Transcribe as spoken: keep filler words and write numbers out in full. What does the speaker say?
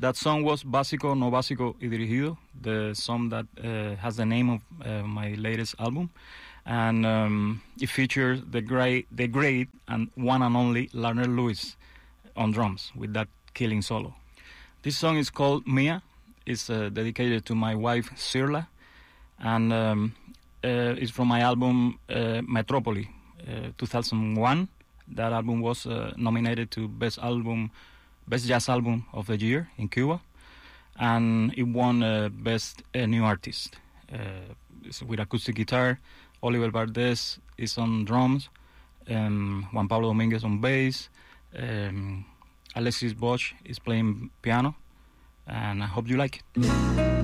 That song was Básico No Básico y Dirigido, the song that uh, has the name of uh, my latest album. And um, it features the great, the great and one and only Larner Lewis on drums with that killing solo. This song is called Mia. It's uh, dedicated to my wife, Sirla. And um, uh, it's from my album uh, Metropoli, uh, two thousand one. That album was uh, nominated to Best Album, Best Jazz Album of the Year in Cuba. And it won uh, Best uh, New Artist. Uh, it's with acoustic guitar. Oliver Valdez is on drums. Um, Juan Pablo Dominguez on bass. Um, Alexis Bosch is playing piano. And I hope you like it.